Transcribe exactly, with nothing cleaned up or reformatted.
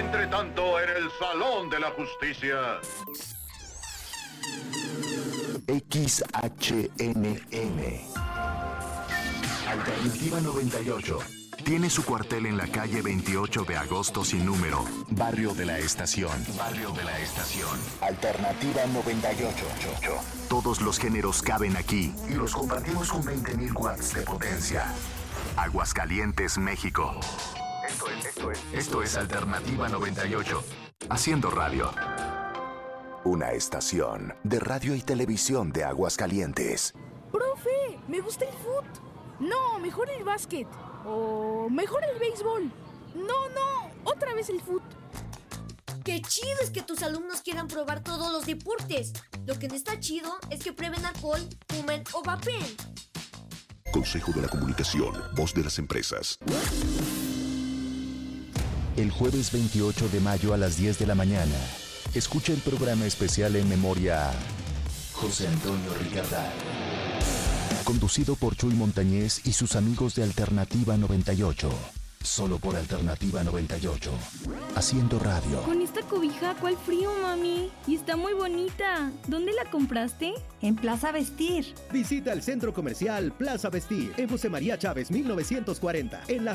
Entre tanto, en el Salón de la Justicia. X H N N Alternativa noventa y ocho. Tiene su cuartel en la calle veintiocho de agosto sin número, Barrio de la Estación. Barrio de la Estación. Alternativa noventa y ocho. Todos los géneros caben aquí y los compartimos con veinte mil watts de potencia. Aguascalientes, México. Esto es, esto es, esto es Alternativa noventa y ocho. Haciendo radio. Una estación de radio y televisión de Aguascalientes. ¡Profe! ¡Me gusta el fut! No, mejor el básquet. O mejor el béisbol. No, no, otra vez el fut. ¡Qué chido es que tus alumnos quieran probar todos los deportes! Lo que no está chido es que prueben alcohol, fumen o vapeen. Consejo de la Comunicación, voz de las empresas. El jueves veintiocho de mayo a las diez de la mañana, escucha el programa especial en memoria a José Antonio Ricardá. Conducido por Chuy Montañez y sus amigos de Alternativa noventa y ocho. Solo por Alternativa noventa y ocho. Haciendo radio. Con esta cobija, ¿cuál frío, mami? Y está muy bonita. ¿Dónde la compraste? En Plaza Vestir. Visita el centro comercial Plaza Vestir en José María Chávez mil novecientos cuarenta, en la